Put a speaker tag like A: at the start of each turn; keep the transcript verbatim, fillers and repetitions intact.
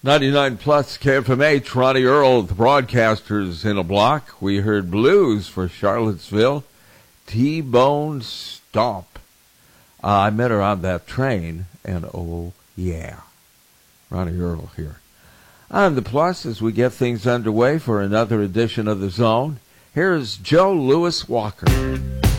A: ninety-nine plus K F M H, Ronnie Earl, the broadcasters in a block. We heard Blues for Charlottesville. T-Bone Stomp. Uh, I met her on that train, and oh, yeah. Ronnie Earl here. On the plus, as we get things underway for another edition of The Zone, here's Joe Louis Walker.